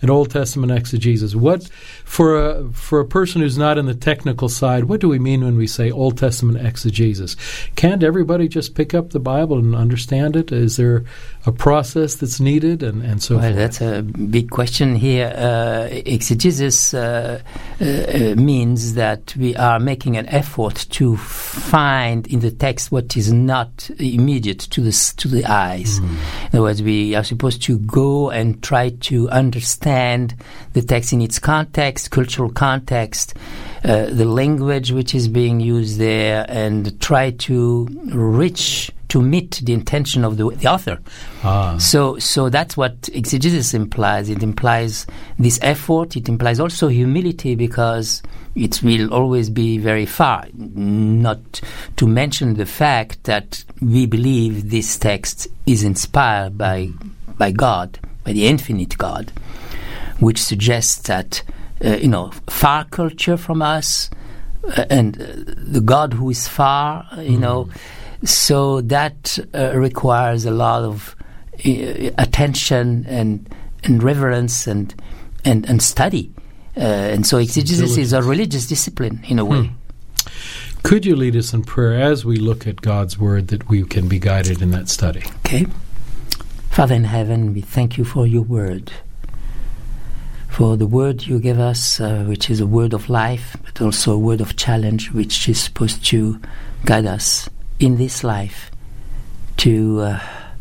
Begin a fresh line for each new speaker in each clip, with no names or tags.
and Old Testament exegesis. What, for a person who's not in the technical side, what do we mean when we say Old Testament exegesis? Can't everybody just pick up the Bible and understand it? Is there a process that's needed, and so forth?
Well, that's a big question here. Exegesis means that we are making an effort to find in the text what is not immediate to the eyes. In other words, we are supposed to go and try to understand the text in its context, cultural context, the language which is being used there, and try to meet the intention of the author. So that's what exegesis implies. It implies this effort. It implies also humility, because it will always be very far. Not to mention the fact that we believe this text is inspired by God, by the infinite God, which suggests that far culture from us, and the God who is far, so that requires a lot of attention and reverence and study. And so exegesis is a religious discipline in a way.
Could you lead us in prayer as we look at God's Word, that we can be guided in that study?
Okay. Father in heaven, we thank you for your Word, for the Word you give us, which is a word of life, but also a word of challenge, which is supposed to guide us in this life to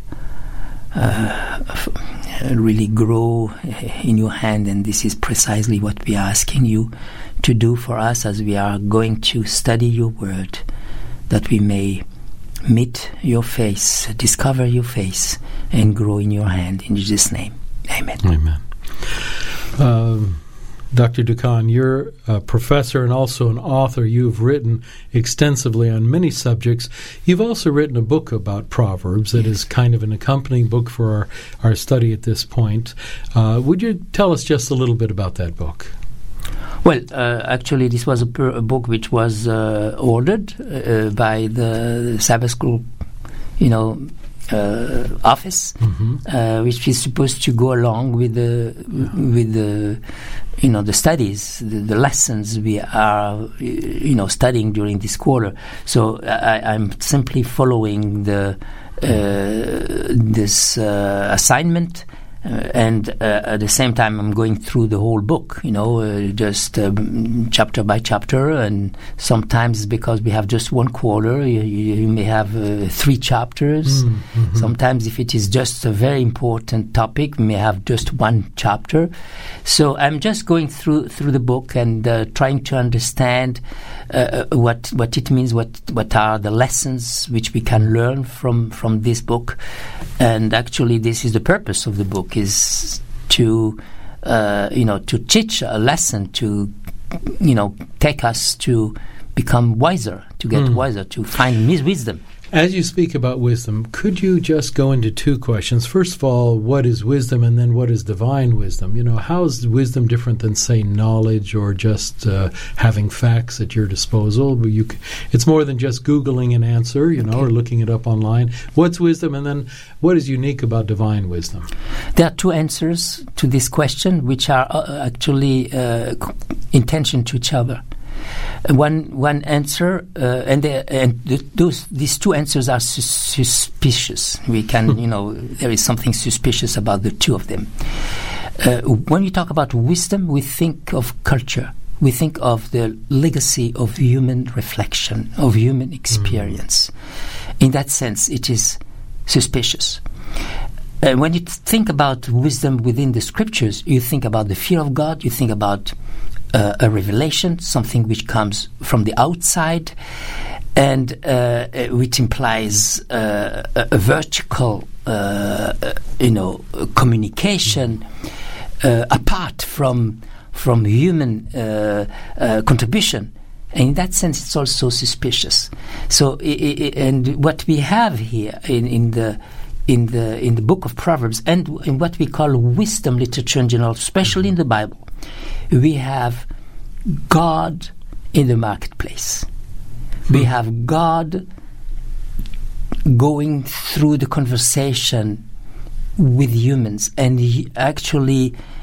really grow in your hand. And this is precisely what we are asking you to do for us as we are going to study your Word, that we may meet your face, discover your face, and grow in your hand. In Jesus' name, amen.
Amen. Dr. Dukan, you're a professor and also an author. You've written extensively on many subjects. You've also written a book about Proverbs that is kind of an accompanying book for our study at this point. Would you tell us just a little bit about that book?
Well, actually, this was a book which was ordered by the Sabbath School, office, which is supposed to go along with the studies, the lessons we are studying during this quarter. So I'm simply following this assignment. And at the same time, I'm going through the whole book, just chapter by chapter. And sometimes, because we have just one quarter, you may have 3 chapters. Sometimes, if it is just a very important topic, we may have just 1 chapter. So I'm just going through the book and trying to understand what it means, what are the lessons which we can learn from this book. And actually, this is the purpose of the book, is to teach a lesson, to take us to become wiser, to get wiser, to find wisdom.
As you speak about wisdom, could you just go into 2 questions? First of all, what is wisdom, and then what is divine wisdom? How is wisdom different than, say, knowledge or just having facts at your disposal? It's more than just Googling an answer, or looking it up online. What's wisdom, and then what is unique about divine wisdom?
There are 2 answers to this question, which are actually in tension to each other. One answer, these 2 answers are suspicious. We can, there is something suspicious about the 2 of them. When we talk about wisdom, we think of culture. We think of the legacy of human reflection, of human experience. In that sense, it is suspicious. When you think about wisdom within the Scriptures, you think about the fear of God, you think about a revelation, something which comes from the outside, and which implies a vertical, communication apart from human contribution. And in that sense, it's also suspicious. So, and what we have here in the book of Proverbs, and in what we call wisdom literature in general, especially in the Bible, we have God in the marketplace. We have God going through the conversation with humans, and he actually